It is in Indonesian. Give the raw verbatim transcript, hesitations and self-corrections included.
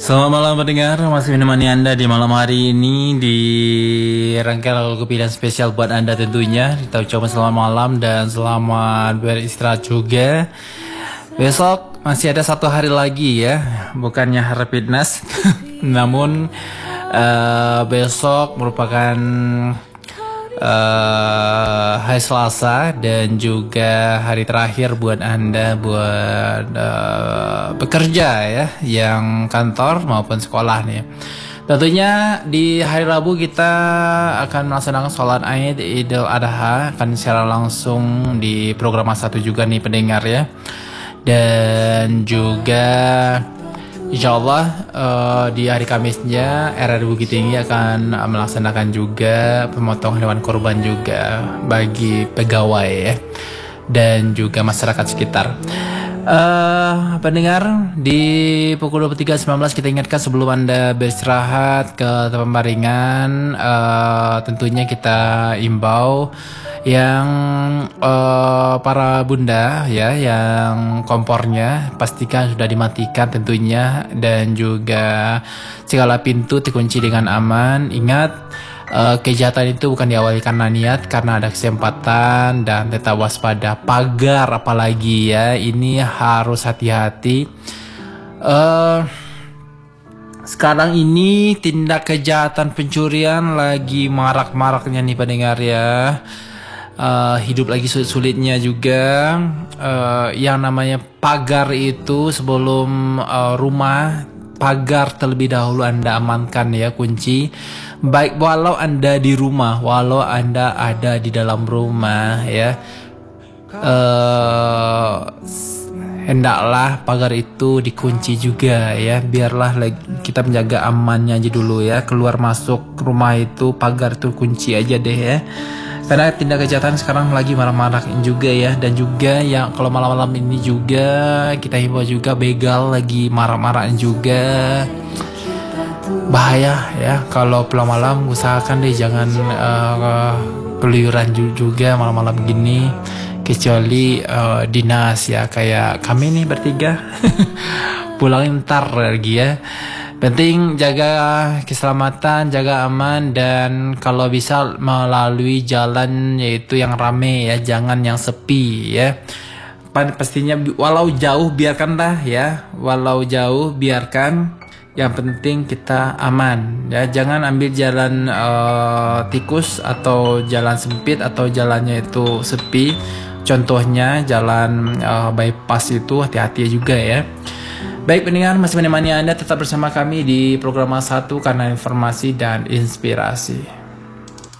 Selamat malam pendengar, masih menemani Anda di malam hari ini di rangkaian lagu pilihan spesial buat Anda tentunya. Kita ucapkan selamat malam dan selamat beristirahat juga. Besok masih ada satu hari lagi ya, bukannya hari fitness, namun uh, besok merupakan Uh, hari Selasa dan juga hari terakhir buat Anda buat uh, bekerja ya, yang kantor maupun sekolah nih. Tentunya di hari Rabu kita akan melaksanakan sholat Id Idul Adha, akan secara langsung di program satu juga nih pendengar ya. Dan juga Insya Allah uh, di hari Kamisnya R R Bukit Tinggi akan melaksanakan juga pemotongan hewan kurban juga bagi pegawai ya, dan juga masyarakat sekitar. Uh, pendengar, di pukul dua puluh tiga sembilan belas kita ingatkan sebelum Anda beristirahat ke tempat pembaringan, uh, tentunya kita imbau yang uh, para bunda ya, yang kompornya pastikan sudah dimatikan tentunya, dan juga segala pintu dikunci dengan aman. Ingat, uh, kejahatan itu bukan diawali karena niat, karena ada kesempatan, dan tetap waspada. Pagar apalagi ya, ini harus hati-hati. Uh, sekarang ini tindak kejahatan pencurian lagi marak-maraknya nih pendengar ya. Uh, hidup lagi sulit-sulitnya juga. Uh, yang namanya pagar itu, sebelum uh, rumah, pagar terlebih dahulu Anda amankan ya, kunci. Baik walau Anda di rumah, walau Anda ada di dalam rumah ya, uh, hendaklah pagar itu dikunci juga ya. Biarlah kita menjaga amannya aja dulu ya. Keluar masuk rumah itu pagar itu kunci aja deh ya, karena tindak kejahatan sekarang lagi marak-marak juga ya. Dan juga yang kalau malam-malam ini juga kita himbau juga, begal lagi marak-marak juga. Bahaya ya, kalau pulang malam usahakan deh jangan uh, keluyuran juga malam-malam gini, kecuali uh, dinas ya, kayak kami nih bertiga pulang ntar lagi ya. Penting jaga keselamatan, jaga aman, dan kalau bisa melalui jalan yaitu yang rame ya, jangan yang sepi ya. Pastinya walau jauh biarkanlah ya, walau jauh biarkan. Yang penting kita aman ya, jangan ambil jalan uh, tikus atau jalan sempit atau jalannya itu sepi. Contohnya jalan uh, bypass itu hati-hati juga ya. Baik pendengar, masih menemani Anda tetap bersama kami di program satu karena informasi dan inspirasi.